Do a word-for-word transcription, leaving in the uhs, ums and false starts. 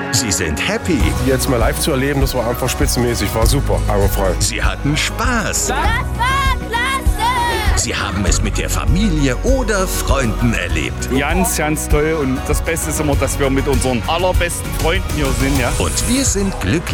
Sie sind happy. Jetzt mal live zu erleben, das war einfach spitzenmäßig, war super, augenfrei. Sie hatten Spaß. Das war klasse! Sie haben es mit der Familie oder Freunden erlebt. Ganz, ganz toll und das Beste ist immer, dass wir mit unseren allerbesten Freunden hier sind. Ja. Und wir sind glücklich.